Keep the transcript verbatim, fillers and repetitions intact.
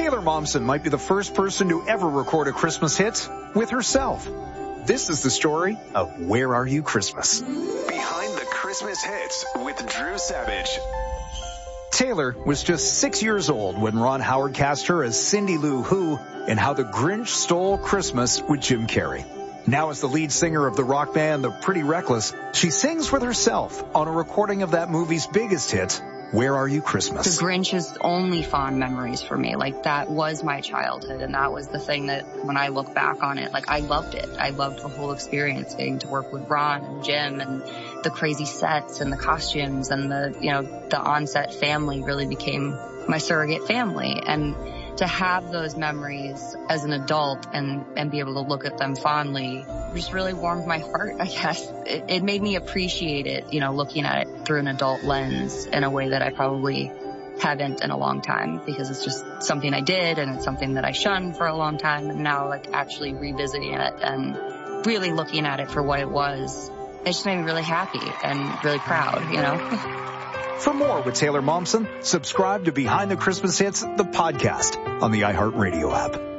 Taylor Momsen might be the first person to ever record a Christmas hit with herself. This is the story of Where Are You Christmas? Behind the Christmas Hits with Drew Savage. Taylor was just six years old when Ron Howard cast her as Cindy Lou Who in How the Grinch Stole Christmas with Jim Carrey. Now as the lead singer of the rock band The Pretty Reckless, she sings with herself on a recording of that movie's biggest hit, Where Are You Christmas? The Grinch is only fond memories for me. Like, that was my childhood, and that was the thing that when I look back on it, like, I loved it. I loved the whole experience, getting to work with Ron and Jim and the crazy sets and the costumes and the, you know, the on-set family really became my surrogate family. And to have those memories as an adult and, and be able to look at them fondly just really warmed my heart, I guess. It, it made me appreciate it, you know, looking at it through an adult lens in a way that I probably haven't in a long time, because it's just something I did and it's something that I shunned for a long time. And now, like, actually revisiting it and really looking at it for what it was, it just made me really happy and really proud, you know? For more with Taylor Momsen, subscribe to Behind the Christmas Hits, the podcast, on the iHeartRadio app.